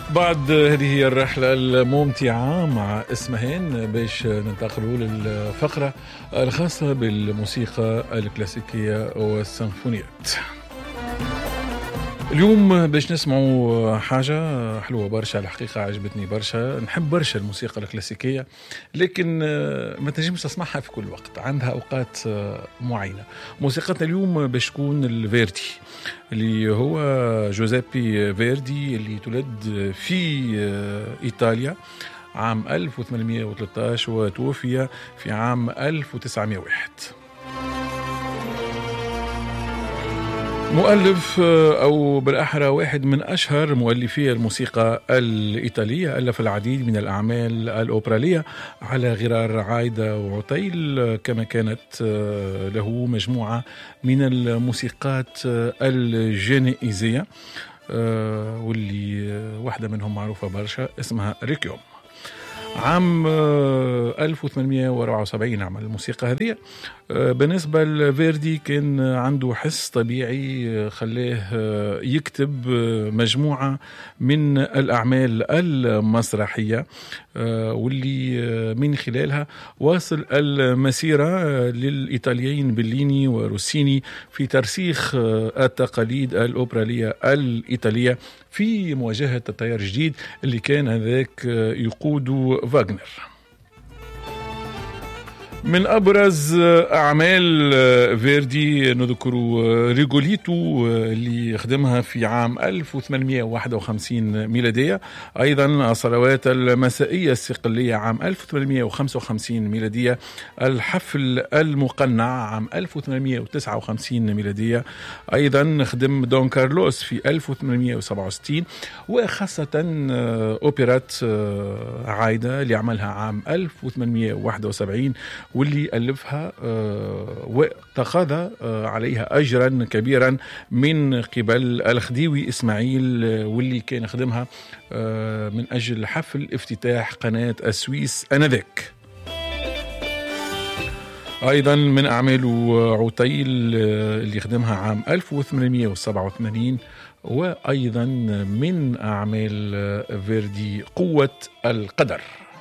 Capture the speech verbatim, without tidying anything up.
بعد هذه الرحلة الممتعة مع اسمهان باش ننتقلوا للفقرة الخاصة بالموسيقى الكلاسيكية والسيمفونيات. اليوم باش نسمعوا حاجة حلوة برشا، الحقيقة عجبتني برشا. نحب برشا الموسيقى الكلاسيكية، لكن ما تنجمش تسمعها في كل وقت، عندها أوقات معينة. موسيقتنا اليوم باش تكون الفيردي، اللي هو جوزيبي فيردي، اللي تولد في إيطاليا عام ألف وثمانمائة وثلاثة عشر وتوفي في عام ألف وتسعمائة وواحد. مؤلف، أو بالأحرى واحد من أشهر مؤلفي الموسيقى الإيطالية، ألف العديد من الأعمال الأوبرالية على غرار عايدة وعطيل، كما كانت له مجموعة من الموسيقات الجنائزية، واللي واحدة منهم معروفة برشا اسمها ريكيوم. عام ألف وثمانمائة وأربعة وسبعين عمل الموسيقى هذه. بالنسبة لفيردي كان عنده حس طبيعي خلاه يكتب مجموعة من الأعمال المسرحية، واللي من خلالها واصل المسيرة للإيطاليين بليني وروسيني في ترسيخ التقاليد الأوبرالية الإيطالية في مواجهة التيار الجديد اللي كان هذاك يقود فاغنر. من أبرز أعمال فيردي نذكر ريغوليتو اللي خدمها في عام ألف وثمانمائة وواحد وخمسين ميلادية، أيضا الصلوات المسائية الصقلية عام ألف وثمانمائة وخمسة وخمسين ميلادية، الحفل المقنع عام ألف وثمانمائة وتسعة وخمسين ميلادية، أيضا خدم دون كارلوس في ألف وثمانمائة وسبعة وستين، وخاصة أوبرات عايدة اللي عملها عام ألف وثمانمائة وواحد وسبعين، واللي ألفها وتقاضى عليها أجرا كبيرا من قبل الخديوي إسماعيل، واللي كان خدمها من أجل حفل افتتاح قناة السويس آنذاك. أيضا من أعماله عطيل اللي خدمها عام ألف وثمانمائة وسبعة وثمانين، وأيضا من أعمال فيردي قوة القدر.